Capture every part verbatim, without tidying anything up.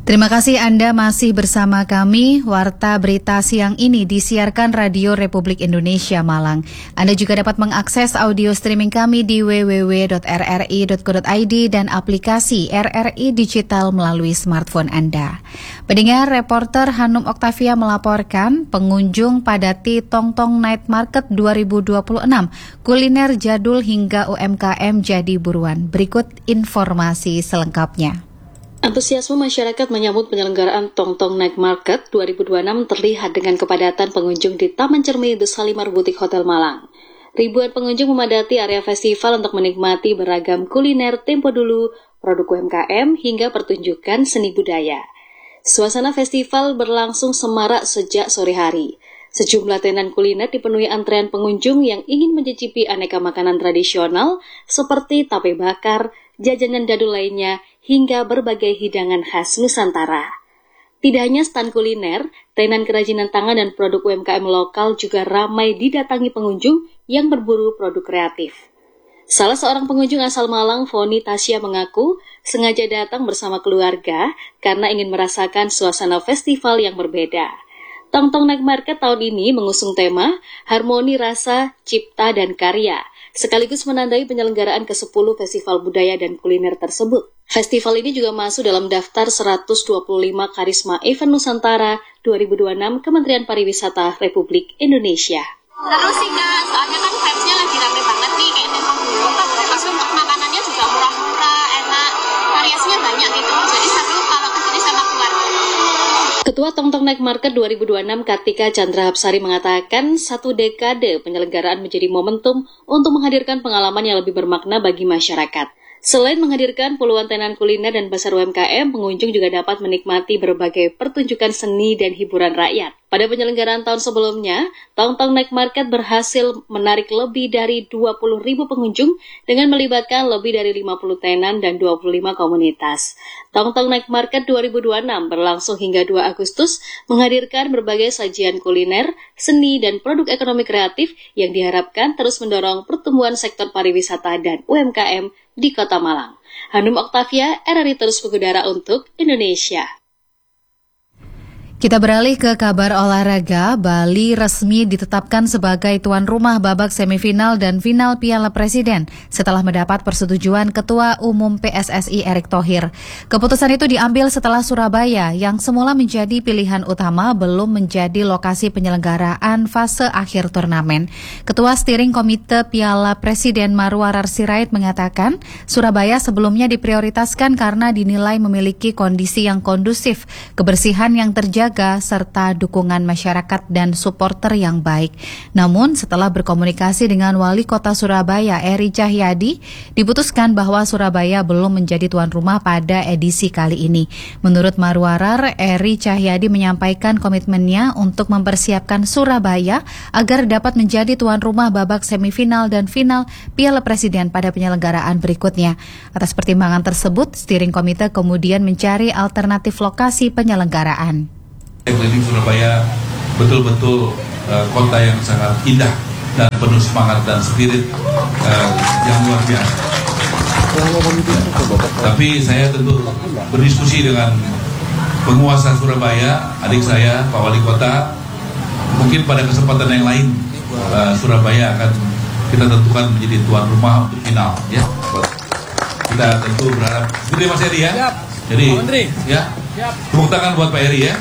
Terima kasih Anda masih bersama kami. Warta Berita siang ini disiarkan Radio Republik Indonesia Malang. Anda juga dapat mengakses audio streaming kami di w w w titik r r i titik co titik i d dan aplikasi R R I Digital melalui smartphone Anda. Pendengar, reporter Hanum Oktavia melaporkan pengunjung padati Tongtong Night Market dua ribu dua puluh enam. Kuliner jadul hingga U M K M jadi buruan. Berikut informasi selengkapnya. Antusiasme masyarakat menyambut penyelenggaraan Tongtong Night Market dua ribu dua puluh enam terlihat dengan kepadatan pengunjung di Taman Cermin The Salimar Boutique Hotel Malang. Ribuan pengunjung memadati area festival untuk menikmati beragam kuliner tempo dulu, produk U M K M, hingga pertunjukan seni budaya. Suasana festival berlangsung semarak sejak sore hari. Sejumlah tenan kuliner dipenuhi antrean pengunjung yang ingin mencicipi aneka makanan tradisional seperti tape bakar, jajanan jadul lainnya, hingga berbagai hidangan khas Nusantara. Tidak hanya stan kuliner, tenan kerajinan tangan dan produk U M K M lokal juga ramai didatangi pengunjung yang berburu produk kreatif. Salah seorang pengunjung asal Malang, Foni Tasya, mengaku sengaja datang bersama keluarga karena ingin merasakan suasana festival yang berbeda. Tongtong Night Market tahun ini mengusung tema Harmoni Rasa, Cipta, dan Karya, sekaligus menandai penyelenggaraan kesepuluh festival budaya dan kuliner tersebut. Festival ini juga masuk dalam daftar seratus dua puluh lima Karisma Event Nusantara dua ribu dua puluh enam Kementerian Pariwisata Republik Indonesia. Terus sih Kak, soalnya kan vibes-nya lagi rame banget nih, kayak tempo dulu. Terus untuk makanannya juga murah-murah, enak, variasinya banyak gitu. Jadi seru kalau kesini sama keluarga. Ketua Tongtong Night Market dua ribu dua puluh enam Kartika Chandra Hapsari mengatakan satu dekade penyelenggaraan menjadi momentum untuk menghadirkan pengalaman yang lebih bermakna bagi masyarakat. Selain menghadirkan puluhan tenan kuliner dan pasar U M K M, pengunjung juga dapat menikmati berbagai pertunjukan seni dan hiburan rakyat. Pada penyelenggaraan tahun sebelumnya, Tongtong Night Market berhasil menarik lebih dari dua puluh ribu pengunjung dengan melibatkan lebih dari lima puluh tenan dan dua puluh lima komunitas. Tongtong Night Market dua ribu dua puluh enam berlangsung hingga dua Agustus, menghadirkan berbagai sajian kuliner, seni, dan produk ekonomi kreatif yang diharapkan terus mendorong pertumbuhan sektor pariwisata dan U M K M di Kota Malang. Hanum Oktavia, R R I terus mengudara untuk Indonesia. Kita beralih ke kabar olahraga. Bali resmi ditetapkan sebagai tuan rumah babak semifinal dan final Piala Presiden setelah mendapat persetujuan Ketua Umum P S S I Erick Thohir. Keputusan itu diambil setelah Surabaya yang semula menjadi pilihan utama belum menjadi lokasi penyelenggaraan fase akhir turnamen. Ketua Steering Komite Piala Presiden Marwarar Sirait mengatakan Surabaya sebelumnya diprioritaskan karena dinilai memiliki kondisi yang kondusif, kebersihan yang terjaga, serta dukungan masyarakat dan supporter yang baik. Namun setelah berkomunikasi dengan Wali Kota Surabaya Eri Cahyadi, diputuskan bahwa Surabaya belum menjadi tuan rumah pada edisi kali ini. Menurut Marwarar, Eri Cahyadi menyampaikan komitmennya untuk mempersiapkan Surabaya agar dapat menjadi tuan rumah babak semifinal dan final Piala Presiden pada penyelenggaraan berikutnya. Atas pertimbangan tersebut, Steering Komite kemudian mencari alternatif lokasi penyelenggaraan. Keliling Surabaya betul-betul uh, kota yang sangat indah dan penuh semangat dan spirit uh, yang luar biasa. Tapi saya tentu berdiskusi dengan penguasa Surabaya, adik saya, Pak Wali Kota. Mungkin pada kesempatan yang lain uh, Surabaya akan kita tentukan menjadi tuan rumah untuk final. Ya, kita tentu berharap. Jadi Mas Eri ya. Jadi ya, tepuk tangan buat Pak Eri ya.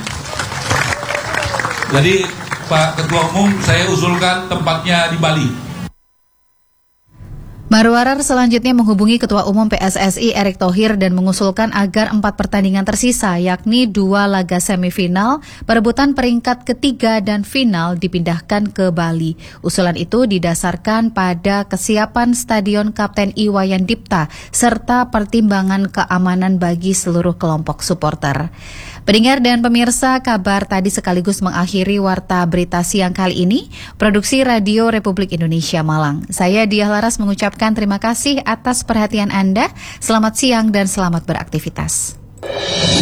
Jadi Pak Ketua Umum, saya usulkan tempatnya di Bali. Marwarar selanjutnya menghubungi Ketua Umum P S S I Erick Thohir dan mengusulkan agar empat pertandingan tersisa, yakni dua laga semifinal, perebutan peringkat ketiga dan final dipindahkan ke Bali. Usulan itu didasarkan pada kesiapan Stadion Kapten Iwayan Dipta serta pertimbangan keamanan bagi seluruh kelompok supporter. Pendengar dan pemirsa, kabar tadi sekaligus mengakhiri Warta Berita siang kali ini. Produksi Radio Republik Indonesia Malang. Saya Diah Laras mengucapkan terima kasih atas perhatian Anda. Selamat siang dan selamat beraktivitas.